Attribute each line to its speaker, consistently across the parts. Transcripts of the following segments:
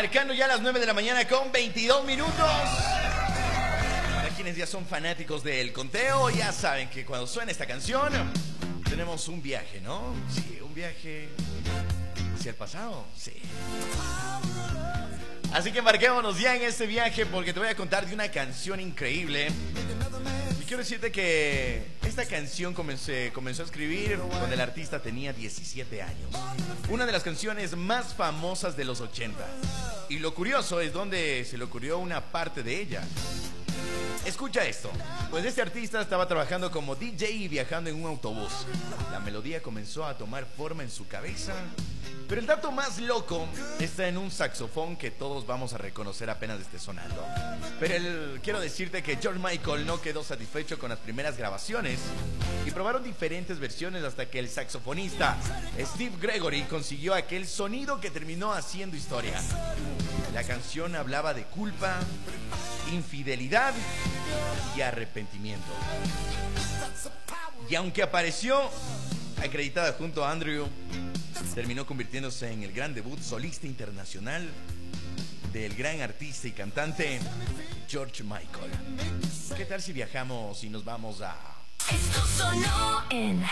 Speaker 1: Marcando ya las 9 de la mañana con 22 minutos. Para quienes ya son fanáticos del conteo, ya saben que cuando suena esta canción, tenemos un viaje, ¿no? Sí, un viaje hacia el pasado, sí. Así que embarquémonos ya en este viaje porque te voy a contar de una canción increíble. Y quiero decirte que esta canción comenzó a escribir cuando el artista tenía 17 años. Una de las canciones más famosas de los 80. Y lo curioso es donde se le ocurrió una parte de ella. Escucha esto. Pues este artista estaba trabajando como DJ y viajando en un autobús. La melodía comenzó a tomar forma en su cabeza. Pero el dato más loco está en un saxofón que todos vamos a reconocer apenas esté sonando. Pero quiero decirte que George Michael no quedó satisfecho con las primeras grabaciones y probaron diferentes versiones hasta que el saxofonista Steve Gregory consiguió aquel sonido que terminó haciendo historia. La canción hablaba de culpa, infidelidad y arrepentimiento. Y aunque apareció acreditada junto a Andrew, terminó convirtiéndose en el gran debut solista internacional del gran artista y cantante George Michael. ¿Qué tal si viajamos y nos vamos a...
Speaker 2: Esto sonó en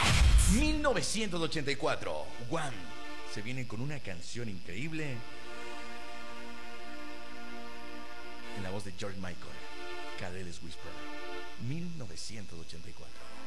Speaker 1: 1984? One se viene con una canción increíble en la voz de George Michael, Careless Whisper, 1984.